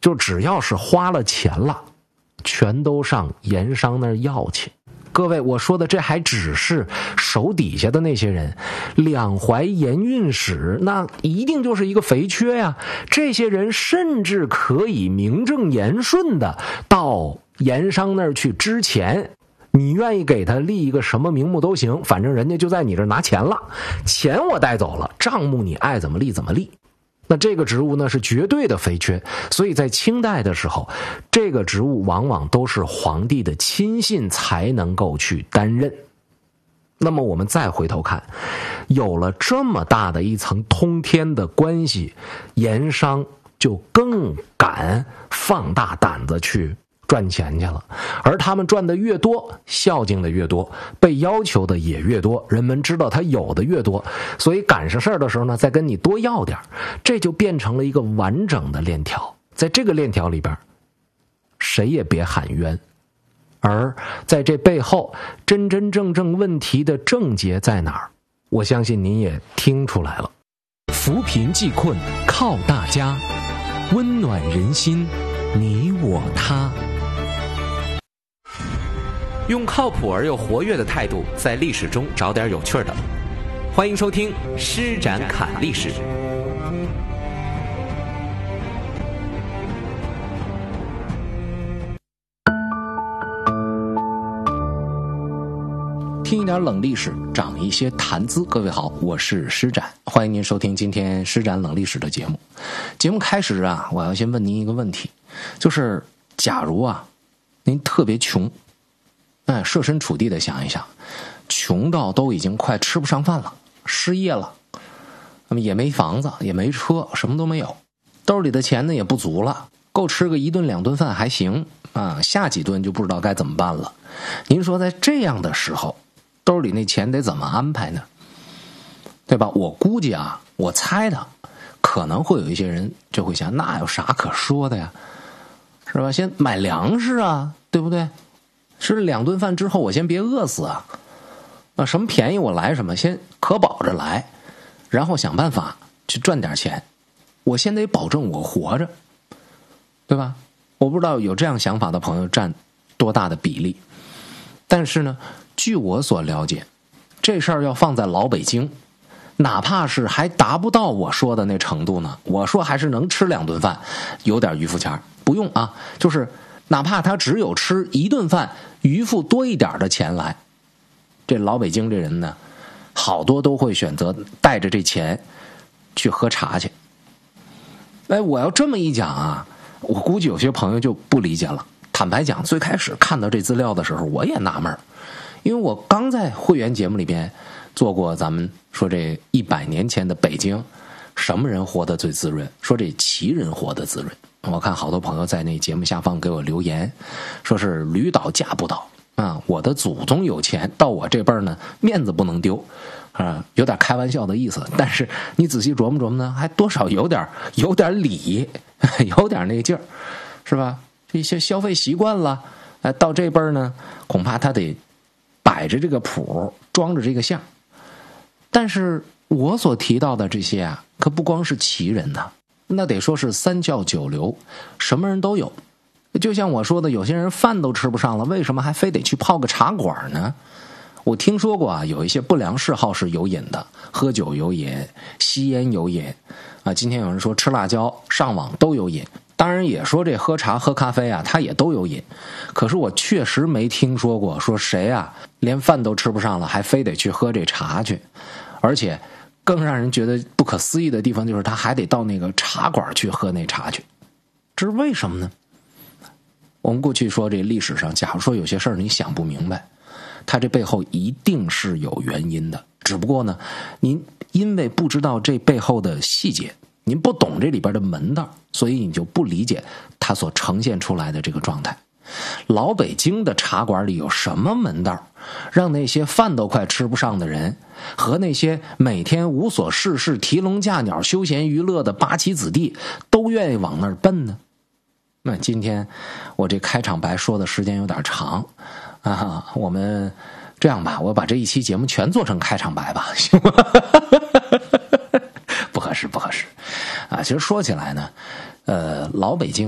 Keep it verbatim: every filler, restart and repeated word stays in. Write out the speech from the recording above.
就只要是花了钱了，全都上盐商那儿要去。各位，我说的这还只是手底下的那些人，两淮盐运使那一定就是一个肥缺呀。这些人甚至可以名正言顺的到盐商那儿去支钱，你愿意给他立一个什么名目都行，反正人家就在你这儿拿钱了，钱我带走了，账目你爱怎么立怎么立。那这个职务呢是绝对的肥缺，所以在清代的时候，这个职务往往都是皇帝的亲信才能够去担任。那么我们再回头看，有了这么大的一层通天的关系，盐商就更敢放大胆子去赚钱去了，而他们赚的越多，孝敬的越多，被要求的也越多，人们知道他有的越多，所以赶上事儿的时候呢，再跟你多要点，这就变成了一个完整的链条。在这个链条里边，谁也别喊冤，而在这背后真真正正问题的症结在哪儿，我相信您也听出来了。扶贫济困靠大家，温暖人心你我他。 用靠谱而又活跃的态度，在历史中找点有趣的。欢迎收听《施展侃历史》。 听一点冷历史，长一些谈资。各位好，我是施展，欢迎您收听今天施展冷历史的节目。节目开始啊，我要先问您一个问题，就是假如啊，您特别穷，哎，设身处地的想一想，穷到都已经快吃不上饭了，失业了，那么也没房子，也没车，什么都没有，兜里的钱呢也不足了，够吃个一顿两顿饭还行啊，下几顿就不知道该怎么办了。您说在这样的时候，兜里那钱得怎么安排呢？对吧？我估计啊，我猜的，可能会有一些人就会想，那有啥可说的呀？是吧？先买粮食啊，对不对？吃了两顿饭之后，我先别饿死啊！啊，什么便宜我来什么，先可保着来，然后想办法去赚点钱。我先得保证我活着，对吧？我不知道有这样想法的朋友占多大的比例，但是呢，据我所了解，这事儿要放在老北京，哪怕是还达不到我说的那程度呢，我说还是能吃两顿饭，有点余富钱，不用啊，就是哪怕他只有吃一顿饭，余富多一点的钱来，这老北京这人呢，好多都会选择带着这钱去喝茶去。哎，我要这么一讲啊，我估计有些朋友就不理解了。坦白讲，最开始看到这资料的时候，我也纳闷，因为我刚在会员节目里边做过咱们说这一百年前的北京，什么人活得最滋润？说这旗人活得滋润。我看好多朋友在那节目下方给我留言，说是驴倒架不倒啊，我的祖宗有钱，到我这辈儿呢，面子不能丢啊，有点开玩笑的意思。但是你仔细琢磨琢磨呢，还多少有点有点理，有点那劲儿，是吧？这些消费习惯了，哎，到这辈儿呢，恐怕他得摆着这个谱，装着这个相。但是我所提到的这些啊，可不光是旗人呐，那得说是三教九流，什么人都有。就像我说的，有些人饭都吃不上了，为什么还非得去泡个茶馆呢？我听说过啊，有一些不良嗜好是有瘾的，喝酒有瘾，吸烟有瘾啊。今天有人说吃辣椒、上网都有瘾。当然也说这喝茶喝咖啡啊，他也都有瘾，可是我确实没听说过说谁啊连饭都吃不上了，还非得去喝这茶去。而且更让人觉得不可思议的地方就是他还得到那个茶馆去喝那茶去，这是为什么呢？我们过去说这历史上，假如说有些事儿你想不明白，它这背后一定是有原因的，只不过呢，您因为不知道这背后的细节，您不懂这里边的门道，所以你就不理解它所呈现出来的这个状态。老北京的茶馆里有什么门道，让那些饭都快吃不上的人和那些每天无所事事提笼架鸟休闲娱乐的八旗子弟都愿意往那儿奔呢？那今天我这开场白说的时间有点长啊，我们这样吧，我把这一期节目全做成开场白吧，行吗？不合适不合适啊。其实说起来呢，呃，老北京